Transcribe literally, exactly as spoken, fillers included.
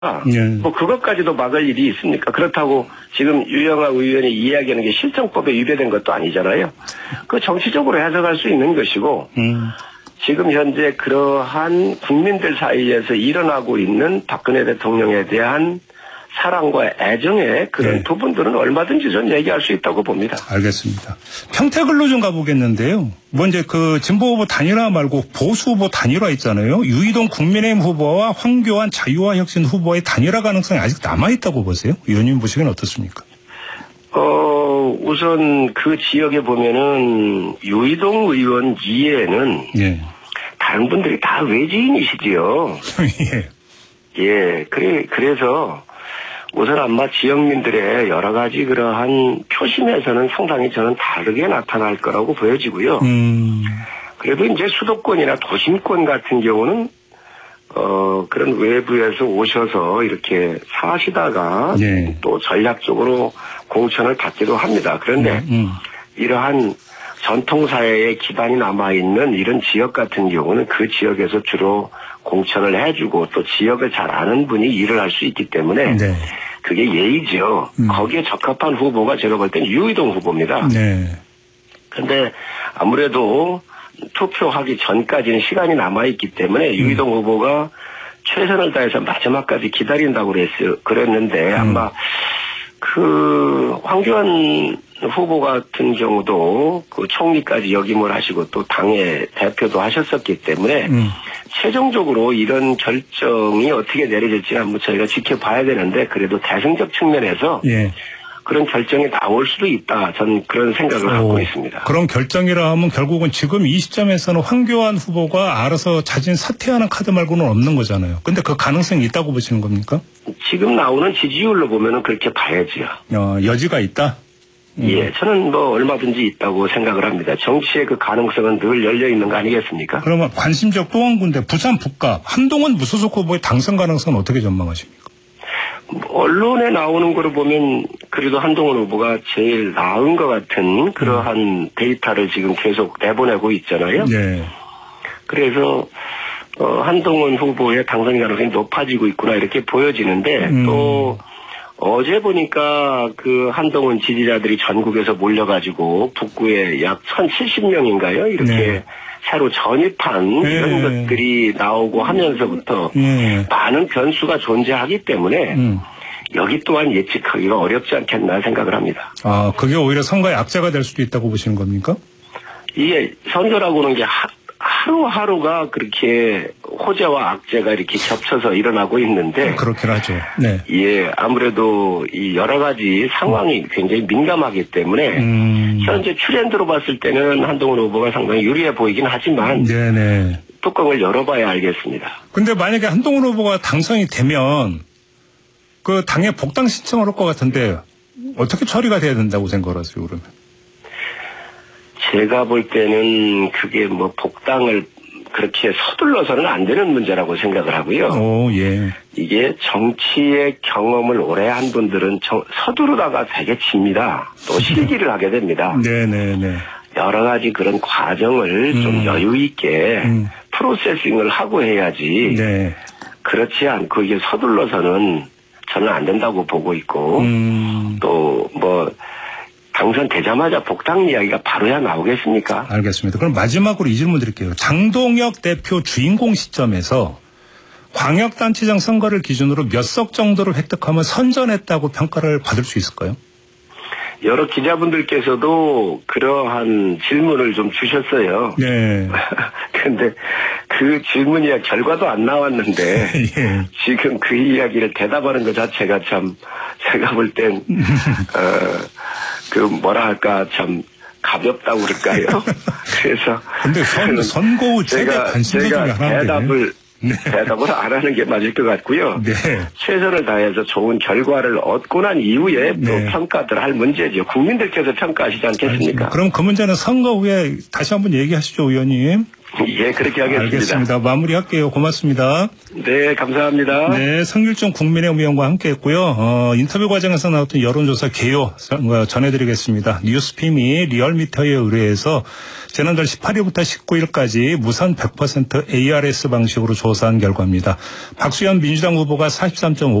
예. 뭐 그것까지도 막을 일이 있습니까? 그렇다고 지금 유영아 의원이 이야기하는 게 실정법에 위배된 것도 아니잖아요. 그 정치적으로 해석할 수 있는 것이고 음. 지금 현재 그러한 국민들 사이에서 일어나고 있는 박근혜 대통령에 대한 사랑과 애정의 그런 네. 부분들은 얼마든지 전 얘기할 수 있다고 봅니다. 알겠습니다. 평택을로 좀 가보겠는데요. 뭐 이제 그 진보 후보 단일화 말고 보수 후보 단일화 있잖아요. 유이동 국민의힘 후보와 황교안 자유와혁신 후보의 단일화 가능성이 아직 남아있다고 보세요? 의원님 보시기엔 어떻습니까? 어, 우선 그 지역에 보면은 유이동 의원 이외에는 예. 다른 분들이 다 외지인이시지요. 예. 예, 그래, 그래서 우선 아마 지역민들의 여러 가지 그러한 표심에서는 상당히 저는 다르게 나타날 거라고 보여지고요. 음. 그래도 이제 수도권이나 도심권 같은 경우는 어, 그런 외부에서 오셔서 이렇게 사시다가 예. 또 전략적으로 공천을 받기도 합니다. 그런데 음, 음. 이러한 전통사회에 기반이 남아있는 이런 지역 같은 경우는 그 지역에서 주로 공천을 해주고 또 지역을 잘 아는 분이 일을 할 수 있기 때문에 네. 그게 예의죠. 음. 거기에 적합한 후보가 제가 볼 때는 유이동 후보입니다. 네. 근데 아무래도 투표하기 전까지는 시간이 남아있기 때문에 유이동 후보가 최선을 다해서 마지막까지 기다린다고 그랬어요. 그랬는데 아마 그 황교안 후보 같은 경우도 그 총리까지 역임을 하시고 또 당의 대표도 하셨었기 때문에 음. 최종적으로 이런 결정이 어떻게 내려질지 한번 저희가 지켜봐야 되는데 그래도 대승적 측면에서 예. 그런 결정이 나올 수도 있다. 저는 그런 생각을 오, 갖고 있습니다. 그런 결정이라 하면 결국은 지금 이 시점에서는 황교안 후보가 알아서 자진 사퇴하는 카드 말고는 없는 거잖아요. 근데 그 가능성이 있다고 보시는 겁니까? 지금 나오는 지지율로 보면은 그렇게 봐야지요. 어, 여지가 있다? 음. 예, 저는 뭐 얼마든지 있다고 생각을 합니다. 정치의 그 가능성은 늘 열려 있는 거 아니겠습니까? 그러면 관심적 또 한 군데 부산 북가 한동훈 무소속 후보의 당선 가능성은 어떻게 전망하십니까? 언론에 나오는 거를 보면 그래도 한동훈 후보가 제일 나은 것 같은 그러한 음. 데이터를 지금 계속 내보내고 있잖아요. 네. 그래서 어, 한동훈 후보의 당선 가능성이 높아지고 있구나 이렇게 보여지는데 음. 또 어제 보니까 그 한동훈 지지자들이 전국에서 몰려가지고 북구에 약 천칠십 명인가요? 이렇게 네. 새로 전입한 네. 이런 것들이 나오고 하면서부터 네. 많은 변수가 존재하기 때문에 음. 여기 또한 예측하기가 어렵지 않겠나 생각을 합니다. 아, 그게 오히려 선거의 악재가 될 수도 있다고 보시는 겁니까? 이게 선거라고 하는 게 하, 하루하루가 그렇게 호재와 악재가 이렇게 겹쳐서 일어나고 있는데. 그렇긴 하죠. 네. 예, 아무래도 이 여러 가지 상황이 굉장히 민감하기 때문에 음. 현재 트렌드로 봤을 때는 한동훈 후보가 상당히 유리해 보이긴 하지만. 네네. 뚜껑을 열어봐야 알겠습니다. 근데 만약에 한동훈 후보가 당선이 되면 그 당에 복당 신청을 할 것 같은데 어떻게 처리가 돼야 된다고 생각하세요, 그러면? 제가 볼 때는 그게 뭐 복당을 그렇게 서둘러서는 안 되는 문제라고 생각을 하고요. 오, 예. 이게 정치의 경험을 오래 한 분들은 저, 서두르다가 되게 집니다. 또 실기를 하게 됩니다. 네네네. 여러 가지 그런 과정을 음. 좀 여유 있게 음. 프로세싱을 하고 해야지. 네. 그렇지 않고 이게 서둘러서는 저는 안 된다고 보고 있고 음. 또 뭐 당선되자마자 복당 이야기가 바로야 나오겠습니까? 알겠습니다. 그럼 마지막으로 이 질문 드릴게요. 장동혁 대표 주인공 시점에서 광역단체장 선거를 기준으로 몇 석 정도를 획득하면 선전했다고 평가를 받을 수 있을까요? 여러 기자분들께서도 그러한 질문을 좀 주셨어요. 네. 근데 그 질문이야 결과도 안 나왔는데 예. 지금 그 이야기를 대답하는 것 자체가 참 제가 볼 땐 어, 그 뭐라 할까 참 가볍다고 그럴까요? 그래서 근데 선, 선거 후 최대 관심사 중에 하나인데 대답을 네. 대답을 안 하는 게 맞을 것 같고요. 네. 최선을 다해서 좋은 결과를 얻고 난 이후에 또 네. 평가들 할 문제죠. 국민들께서 평가하시지 않겠습니까? 알겠습니다. 그럼 그 문제는 선거 후에 다시 한번 얘기하시죠, 의원님. 예, 그렇게 하겠습니다. 알겠습니다. 마무리할게요. 고맙습니다. 네, 감사합니다. 네, 성길종 국민의힘 의원과 함께했고요. 어, 인터뷰 과정에서 나왔던 여론조사 개요 전해드리겠습니다. 뉴스핌이 리얼미터에 의뢰해서 지난달 십팔 일부터 십구 일까지 무선 백 퍼센트 에이아르에스 방식으로 조사한 결과입니다. 박수현 민주당 후보가 사십삼 점 오